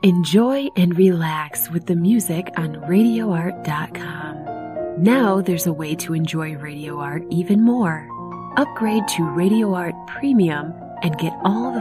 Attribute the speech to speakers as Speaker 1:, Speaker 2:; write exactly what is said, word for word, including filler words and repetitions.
Speaker 1: Enjoy and relax with the music on radio art dot com. Now there's a way to enjoy Radio Art even more. Upgrade to Radio Art Premium and get all the